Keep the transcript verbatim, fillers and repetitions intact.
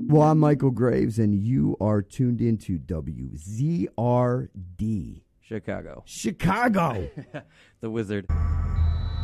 Well, I'm Michael Graves, and you are tuned into W Z R D. Chicago. Chicago. The Wizard.